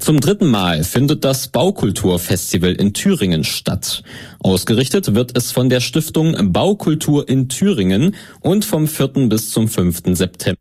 Zum 3. Mal findet das Baukulturfestival in Thüringen statt. Ausgerichtet wird es von der Stiftung Baukultur in Thüringen und vom 4. bis zum 5. September.